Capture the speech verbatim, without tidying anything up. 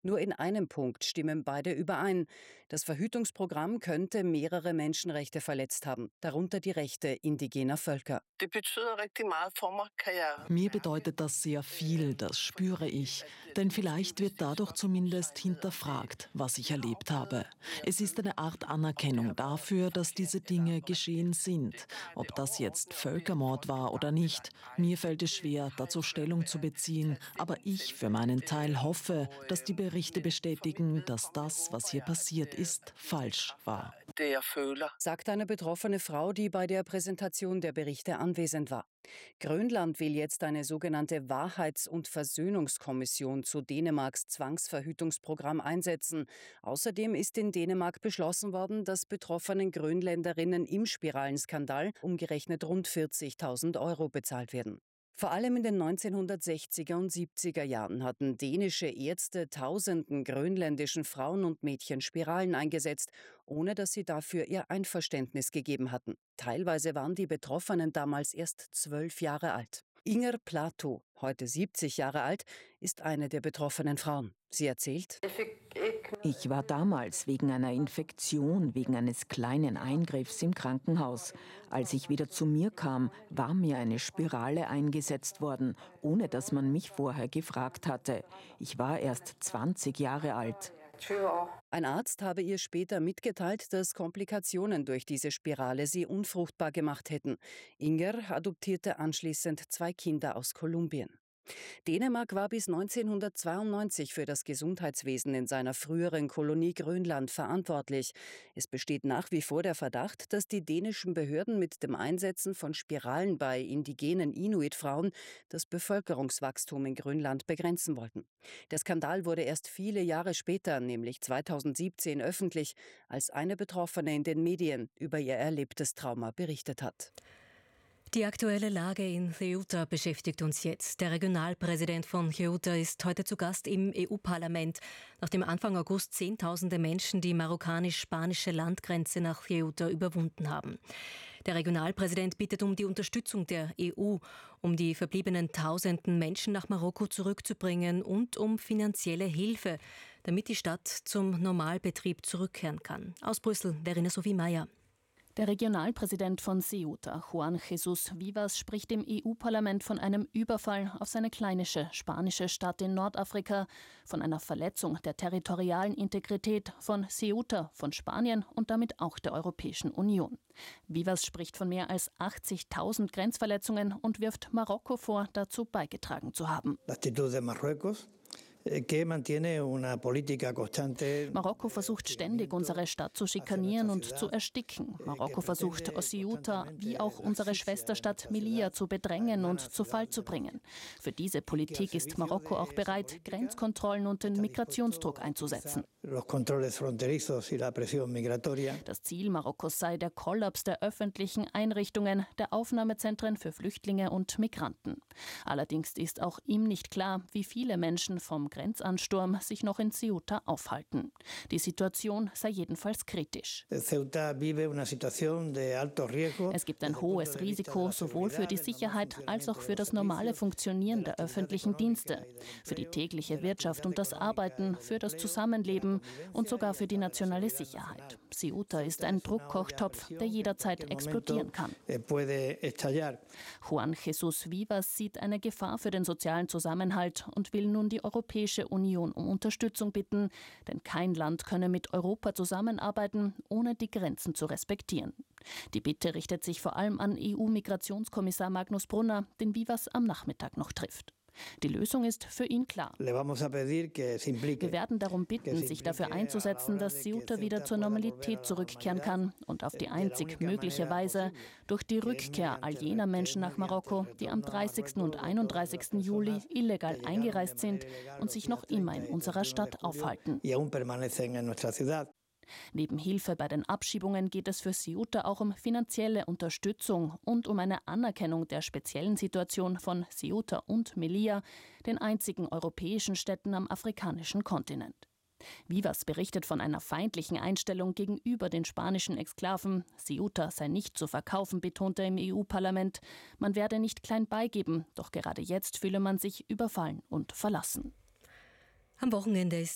Nur in einem Punkt stimmen beide überein. Das Verhütungsprogramm könnte mehrere Menschenrechte verletzt haben, darunter die Rechte indigener Völker. Mir bedeutet das sehr viel, das spüre ich. Denn vielleicht wird dadurch zumindest hinterfragt, was ich erlebt habe. Es ist eine Art Anerkennung dafür, dass diese Dinge geschehen sind. Ob das jetzt Völkermord war oder nicht, mir fällt es schwer, dazu Stellung zu beziehen. Aber ich für meinen Teil hoffe, dass die Berichte bestätigen, dass das, was hier passiert ist, falsch war. Sagt eine betroffene Frau, die bei der Präsentation der Berichte anwesend war. Grönland will jetzt eine sogenannte Wahrheits- und Versöhnungskommission zu Dänemarks Zwangsverhütungsprogramm einsetzen. Außerdem ist in Dänemark beschlossen worden, dass betroffenen Grönländerinnen im Spiralenskandal umgerechnet rund vierzigtausend Euro bezahlt werden. Vor allem in den neunzehnhundertsechziger und siebziger Jahren hatten dänische Ärzte tausenden grönländischen Frauen und Mädchen Spiralen eingesetzt, ohne dass sie dafür ihr Einverständnis gegeben hatten. Teilweise waren die Betroffenen damals erst zwölf Jahre alt. Inger Plato, heute siebzig Jahre alt, ist eine der betroffenen Frauen. Sie erzählt: Ich war damals wegen einer Infektion, wegen eines kleinen Eingriffs im Krankenhaus. Als ich wieder zu mir kam, war mir eine Spirale eingesetzt worden, ohne dass man mich vorher gefragt hatte. Ich war erst zwanzig Jahre alt. Ein Arzt habe ihr später mitgeteilt, dass Komplikationen durch diese Spirale sie unfruchtbar gemacht hätten. Inger adoptierte anschließend zwei Kinder aus Kolumbien. Dänemark war bis neunzehnhundertzweiundneunzig für das Gesundheitswesen in seiner früheren Kolonie Grönland verantwortlich. Es besteht nach wie vor der Verdacht, dass die dänischen Behörden mit dem Einsetzen von Spiralen bei indigenen Inuit-Frauen das Bevölkerungswachstum in Grönland begrenzen wollten. Der Skandal wurde erst viele Jahre später, nämlich zweitausendsiebzehn, öffentlich, als eine Betroffene in den Medien über ihr erlebtes Trauma berichtet hat. Die aktuelle Lage in Ceuta beschäftigt uns jetzt. Der Regionalpräsident von Ceuta ist heute zu Gast im E U-Parlament, nachdem Anfang August Zehntausende Menschen die marokkanisch-spanische Landgrenze nach Ceuta überwunden haben. Der Regionalpräsident bittet um die Unterstützung der E U, um die verbliebenen Tausenden Menschen nach Marokko zurückzubringen und um finanzielle Hilfe, damit die Stadt zum Normalbetrieb zurückkehren kann. Aus Brüssel, Verena Sophie Meyer. Der Regionalpräsident von Ceuta, Juan Jesus Vivas, spricht im E U-Parlament von einem Überfall auf seine kleine spanische Stadt in Nordafrika, von einer Verletzung der territorialen Integrität von Ceuta, von Spanien und damit auch der Europäischen Union. Vivas spricht von mehr als achtzigtausend Grenzverletzungen und wirft Marokko vor, dazu beigetragen zu haben. Marokko versucht ständig, unsere Stadt zu schikanieren und zu ersticken. Marokko versucht, Ceuta wie auch unsere Schwesterstadt Melilla zu bedrängen und zu Fall zu bringen. Für diese Politik ist Marokko auch bereit, Grenzkontrollen und den Migrationsdruck einzusetzen. Das Ziel Marokkos sei der Kollaps der öffentlichen Einrichtungen, der Aufnahmezentren für Flüchtlinge und Migranten. Allerdings ist auch ihm nicht klar, wie viele Menschen vom Grenzansturm sich noch in Ceuta aufhalten. Die Situation sei jedenfalls kritisch. Es gibt ein hohes Risiko sowohl für die Sicherheit als auch für das normale Funktionieren der öffentlichen Dienste, für die tägliche Wirtschaft und das Arbeiten, für das Zusammenleben und sogar für die nationale Sicherheit. Ceuta ist ein Druckkochtopf, der jederzeit explodieren kann. Juan Jesus Vivas sieht eine Gefahr für den sozialen Zusammenhalt und will nun die Europäische Union um Unterstützung bitten, denn kein Land könne mit Europa zusammenarbeiten, ohne die Grenzen zu respektieren. Die Bitte richtet sich vor allem an E U-Migrationskommissar Magnus Brunner, den Vivas am Nachmittag noch trifft. Die Lösung ist für ihn klar. Wir werden darum bitten, sich dafür einzusetzen, dass Ceuta wieder zur Normalität zurückkehren kann und auf die einzig mögliche Weise durch die Rückkehr all jener Menschen nach Marokko, die am dreißigsten und einunddreißigsten Juli illegal eingereist sind und sich noch immer in unserer Stadt aufhalten. Neben Hilfe bei den Abschiebungen geht es für Ceuta auch um finanzielle Unterstützung und um eine Anerkennung der speziellen Situation von Ceuta und Melilla, den einzigen europäischen Städten am afrikanischen Kontinent. Vivas berichtet von einer feindlichen Einstellung gegenüber den spanischen Exklaven. Ceuta sei nicht zu verkaufen, betonte er im E U-Parlament. Man werde nicht klein beigeben, doch gerade jetzt fühle man sich überfallen und verlassen. Am Wochenende ist